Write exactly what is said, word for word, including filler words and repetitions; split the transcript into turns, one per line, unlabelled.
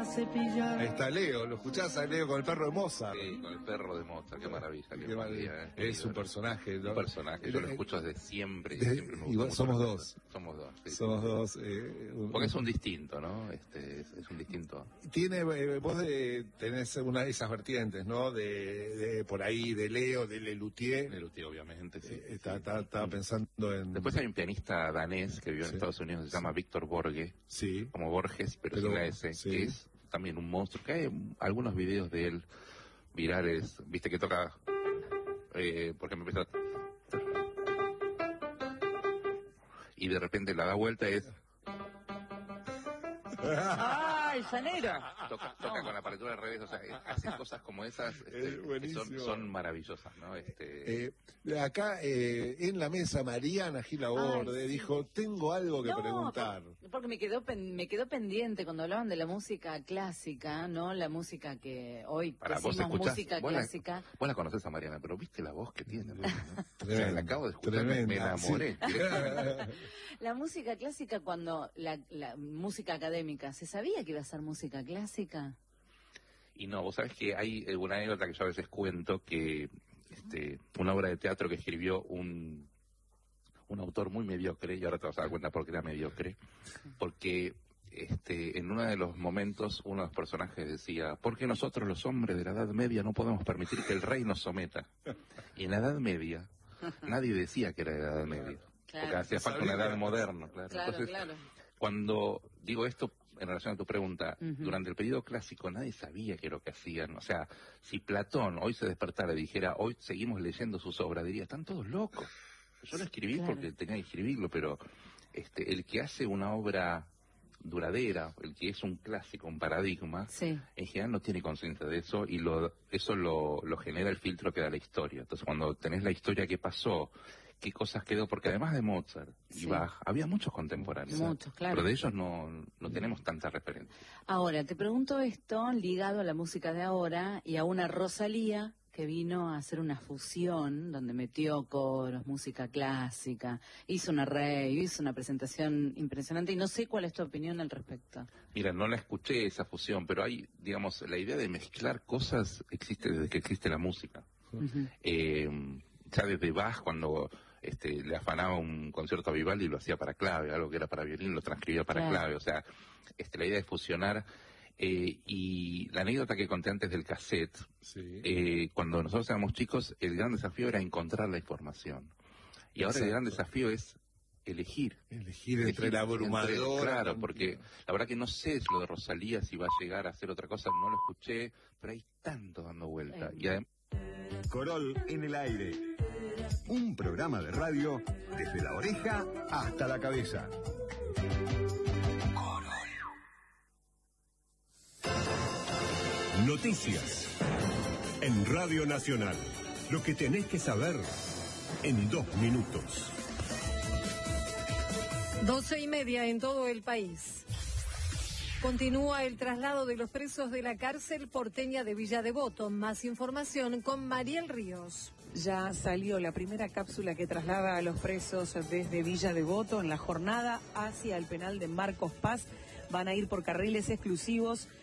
cepillar.
Ahí está Leo, lo escuchás a Leo con el perro de Mozart.
Sí, con el perro de Mozart, qué maravilla. Qué,
Qué maravilla.
¿eh?
Es un personaje, ¿no?
Un personaje, yo lo escucho desde siempre. Y
de,
siempre me
igual
gustó
somos
mucho.
dos.
Somos dos. Sí,
somos
sí.
dos. Eh, un,
Porque es un distinto, ¿no? Este, es, es un distinto.
Tiene, eh, vos de, tenés una de esas vertientes, ¿no? De, de por ahí, de Leo, de Lelutier.
Lelutier, obviamente, sí.
Eh, está,
sí.
está, estaba pensando en...
Después hay un pianista danés que vivió en
Sí.
Estados Unidos, se llama Víctor Borge.
Sí.
Como Borges, pero,
Pero,
sin la S.
sí.
Que es también un monstruo. Que hay algunos videos de él virales, viste que toca... Eh, por ejemplo, empieza... Y de repente la da vuelta y es...
¡Ah, el llanero!
Toca, toca con la partitura al revés, o sea, hace cosas como esas este, que son, son maravillosas, ¿no? Este...
Eh, acá eh, en la mesa Mariana Gilaborde
Ay, sí.
dijo, tengo algo que
No,
preguntar.
por- porque me quedó pen- me quedó pendiente cuando hablaban de la música clásica, ¿no? La música que hoy
Para, vos
decimos
escuchás,
música
vos la,
clásica.
vos la conocés a Mariana, pero viste la voz que tiene, ¿no? O sea,
Tremenda,
la acabo de escuchar, me, me
tremenda,
enamoré.
sí.
directamente.
La música clásica, cuando la, la música académica, ¿se sabía que iba a ser música clásica?
Y no, vos sabés que hay eh, una anécdota que yo a veces cuento, que este, una obra de teatro que escribió un, un autor muy mediocre, y ahora te vas a dar cuenta por qué era mediocre, porque este, en uno de los momentos uno de los personajes decía, ¿por qué nosotros los hombres de la Edad Media no podemos permitir que el rey nos someta? Y en la Edad Media nadie decía que era de la Edad Media,
Claro.
porque hacía falta una edad moderna, claro.
Claro,
Entonces,
claro.
cuando digo esto en relación a tu pregunta,
Ujú.
durante el periodo clásico nadie sabía qué era lo que hacían. O sea, si Platón hoy se despertara y dijera, hoy seguimos leyendo sus obras, diría, están todos locos. Yo lo escribí
Claro.
porque tenía que escribirlo, pero este, el que hace una obra duradera, el que es un clásico, un paradigma,
Sí.
en general no tiene conciencia de eso y lo, eso lo, lo genera el filtro que da la historia. Entonces, cuando tenés la historia que pasó, qué cosas quedó, porque además de Mozart y
Sí.
Bach, había muchos contemporáneos.
Muchos, claro.
Pero de ellos no, no tenemos tanta referencia.
Ahora, te pregunto esto ligado a la música de ahora y a una Rosalía que vino a hacer una fusión donde metió coros, música clásica, hizo una rave, hizo una presentación impresionante y no sé cuál es tu opinión al respecto.
Mira, no la escuché esa fusión, pero hay, digamos, la idea de mezclar cosas existe desde que existe la música.
Ujú.
Eh, ya desde Bach, cuando este, le afanaba un concierto a Vivaldi, lo hacía para clave, algo que era para violín, lo transcribía para
Claro.
clave. O sea, este, la idea de fusionar. Eh, y la anécdota que conté antes del cassette,
Sí.
eh, cuando nosotros éramos chicos, el gran desafío era encontrar la información. Y ahora el
Exacto.
gran desafío es elegir.
Elegir entre
Elegir
la abrumadora.
entre- Claro, porque la verdad que no sé lo de Rosalía, si va a llegar a hacer otra cosa, no lo escuché, pero hay tanto dando vuelta.
Eh.
Y además,
Corol en el aire. Un programa de radio desde la oreja hasta la cabeza. Noticias en Radio Nacional. Lo que tenés que saber en dos minutos.
Doce y media en todo el país. Continúa el traslado de los presos de la cárcel porteña de Villa Devoto. Más información con Mariel Ríos.
Ya salió la primera cápsula que traslada a los presos desde Villa Devoto en la jornada hacia el penal de Marcos Paz. Van a ir por carriles exclusivos